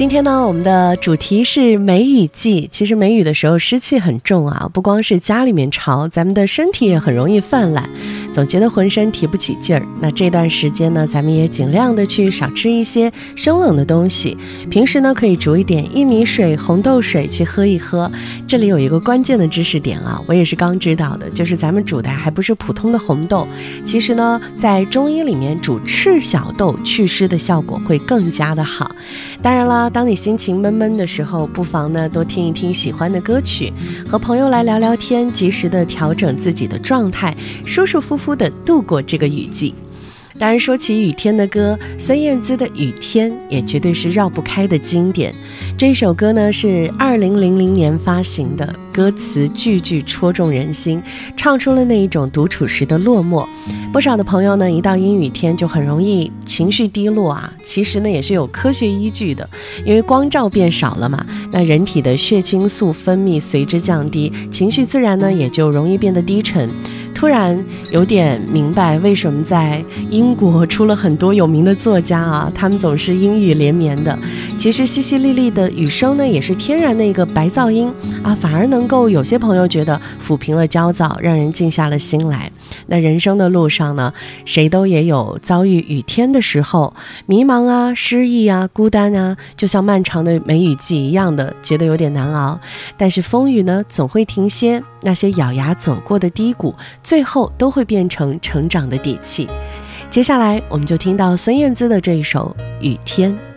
今天呢，我们的主题是梅雨季。其实梅雨的时候湿气很重啊，不光是家里面潮，咱们的身体也很容易泛滥，总觉得浑身提不起劲儿。那这段时间呢，咱们也尽量的去少吃一些生冷的东西，平时呢可以煮一点薏米水、红豆水去喝一喝。这里有一个关键的知识点啊，我也是刚知道的，就是咱们煮的还不是普通的红豆，其实呢在中医里面煮赤小豆祛湿的效果会更加的好。当然了，当你心情闷闷的时候，不妨呢多听一听喜欢的歌曲，和朋友来聊聊天，及时的调整自己的状态，舒舒服服的度过这个雨季。当然说起雨天的歌，孙燕姿的《雨天》也绝对是绕不开的经典。这首歌呢是2000年发行的，歌词句句戳中人心，唱出了那一种独处时的落寞。不少的朋友呢一到阴雨天就很容易情绪低落啊，其实呢也是有科学依据的，因为光照变少了嘛，那人体的血清素分泌随之降低，情绪自然呢也就容易变得低沉。突然有点明白为什么在英国出了很多有名的作家啊，他们总是阴雨连绵的。其实淅淅沥沥的雨声呢，也是天然的一个白噪音啊，反而能够有些朋友觉得抚平了焦躁，让人静下了心来。那人生的路上呢，谁都也有遭遇雨天的时候，迷茫啊、失意啊、孤单啊，就像漫长的梅雨季一样的，觉得有点难熬。但是风雨呢，总会停歇，那些咬牙走过的低谷，最后都会变成成长的底气。接下来我们就听到孙燕姿的这一首《雨天》。